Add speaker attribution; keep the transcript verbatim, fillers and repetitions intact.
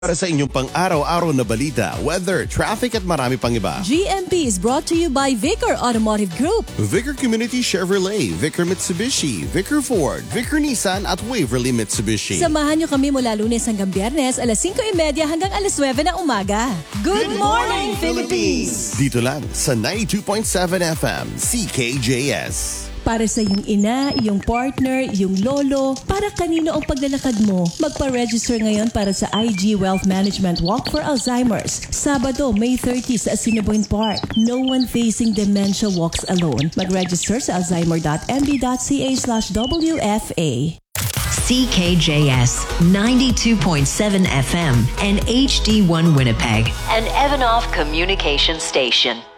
Speaker 1: Para sa inyong pang-araw-araw na balita, weather, traffic at marami pang iba.
Speaker 2: G M P is brought to you by Vicar Automotive Group,
Speaker 1: Vicar Community Chevrolet, Vicar Mitsubishi, Vicar Ford, Vicar Nissan at Waverly Mitsubishi.
Speaker 2: Samahan niyo kami mula Lunes hanggang Biyernes, alas singko trenta hanggang alas nuwebe ng umaga. Good morning, Philippines!
Speaker 1: Dito lang sa ninety-two point seven F M, C K J S.
Speaker 2: Para sa iyong ina, iyong partner, iyong lolo, para kanino ang paglalakad mo, magpa-register ngayon para sa I G Wealth Management Walk for Alzheimer's. Sabado, May thirtieth sa Assiniboine Park. No one facing dementia walks alone. Mag-register sa alzheimer.mb.ca slash WFA.
Speaker 3: C K J S ninety-two point seven F M and H D one Winnipeg, an Evanoff communication station.